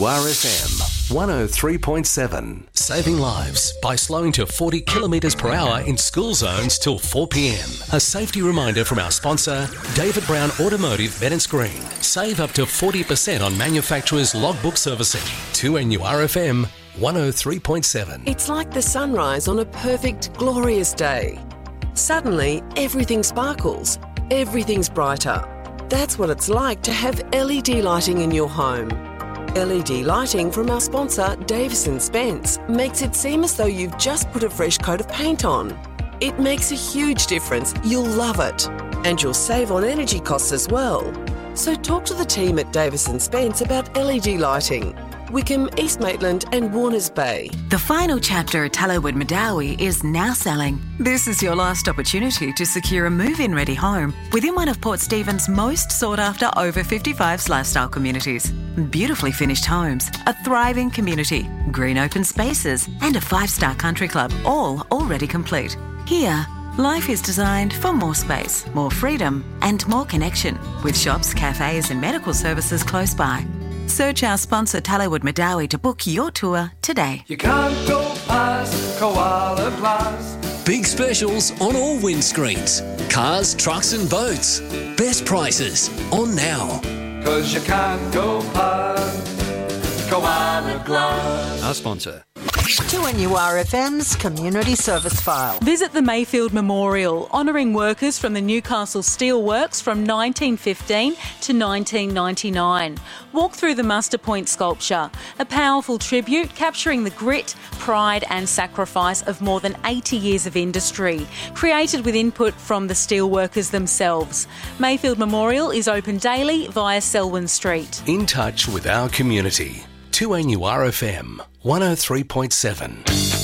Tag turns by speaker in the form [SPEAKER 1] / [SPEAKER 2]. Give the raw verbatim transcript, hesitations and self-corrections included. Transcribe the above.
[SPEAKER 1] R F M one oh three point seven. Saving lives by slowing to forty kilometres per hour in school zones till four p.m. A safety reminder from our sponsor, David Brown Automotive Bennetts Green. Save up to forty percent on manufacturers' logbook servicing. two N U R F M one oh three point seven.
[SPEAKER 2] It's like the sunrise on a perfect, glorious day. Suddenly, everything sparkles. Everything's brighter. That's what it's like to have L E D lighting in your home. L E D lighting from our sponsor, Davis and Spence, makes it seem as though you've just put a fresh coat of paint on. It makes a huge difference. You'll love it. And you'll save on energy costs as well. So talk to the team at Davis and Spence about L E D lighting. Wickham, East Maitland and Warners Bay.
[SPEAKER 3] The final chapter at Tallowood Madawi is now selling. This is your last opportunity to secure a move-in ready home within one of Port Stephens' most sought-after over fifty-fives lifestyle communities. Beautifully finished homes, a thriving community, green open spaces and a five-star country club, all already complete. Here, life is designed for more space, more freedom and more connection, with shops, cafes and medical services close by. Search our sponsor Tallowood Madawi to book your tour today.
[SPEAKER 4] You can't go past Koala Plus.
[SPEAKER 5] Big specials on all windscreens. Cars, trucks and boats. Best prices on now.
[SPEAKER 4] Cause you can't go past Koala Glass.
[SPEAKER 6] Our sponsor.
[SPEAKER 7] two N U R F M's Community Service File.
[SPEAKER 8] Visit the Mayfield Memorial, honouring workers from the Newcastle Steelworks from nineteen fifteen to nineteen ninety-nine. Walk through the Muster Point sculpture, a powerful tribute capturing the grit, pride and sacrifice of more than eighty years of industry, created with input from the steelworkers themselves. Mayfield Memorial is open daily via Selwyn Street.
[SPEAKER 1] In touch with our community. two N U R F M one oh three point seven.